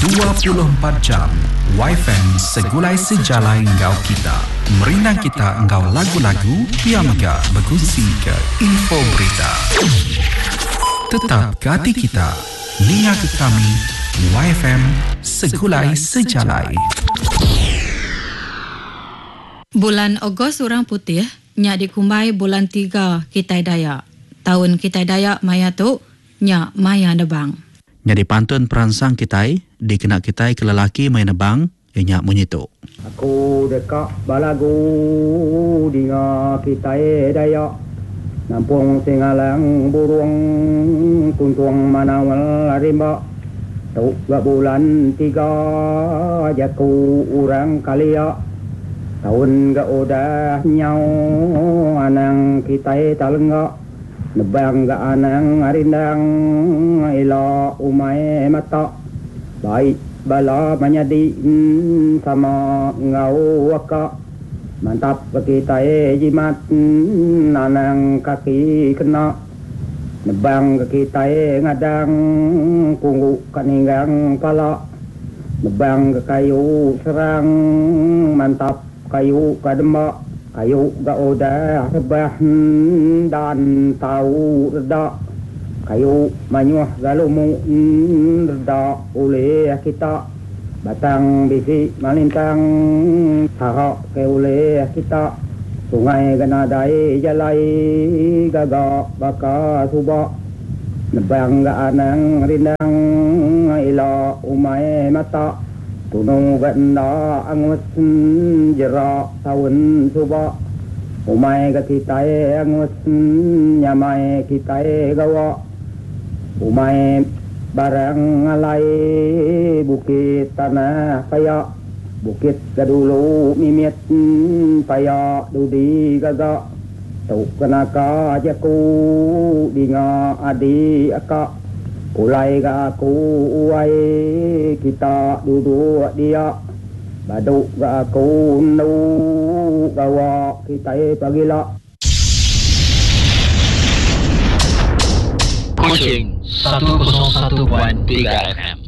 24 jam YFM segulai sejalai engkau kita. Merinang kita engkau lagu-lagu, piamaga berkongsi ke info berita. Tetap ke hati kita, ninga ke kami, YFM segulai sejalai. Bulan Ogos Orang Putih, nya dikumbai bulan 3 Kitai Dayak. Tahun Kitai Dayak maya tu, nya maya nebang. Nya dipantun peransang Kitai, dikena Kitai ke lelaki maya nebang, nya menyitu. Aku dekat balagu dinga Kitai Dayak. Nampung singalang burung kuntuang manawal rimba. Tuk bulan 3 jaku orang kalia. Tahun ga udah nyau anang Kitai talengga. Nebang ga anang arindang ila umay mata. Baik bala manyadi sama ngau waka. Mantap Kitai jimat anang kaki kena. Nebang Kitai ngadang kunggu kaninggang pala. Nebang kayu serang mantap kayu kadema. Kayu ga udah rebah dan tahu reda. Kayu manyuh galumu reda oleh kita. Batang bisi malintang sahak ke oleh kita. Sungai ganadai jalai gaga baka suba. Nebang ga anang rindang ila umay mata. Tunong ganda angus jerak tahun suba. Umay ka Kitai angus nyamay Kitai gawa. Umay barang alay bukit tanah paya. Bukit kadulu mimit paya dudi gaga. Tuk kenaka jaku dinga adi aka. Kulai ga aku uai kita duduk dia. Baduk ga aku nu gawa Kitai pagila. Kucing 101.3 FM.